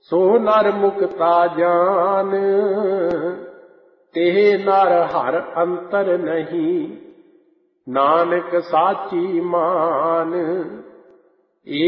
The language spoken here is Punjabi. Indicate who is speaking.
Speaker 1: सो नर मुक्ता जान, तेह नर हर अंतर नहीं, नानक साची मान।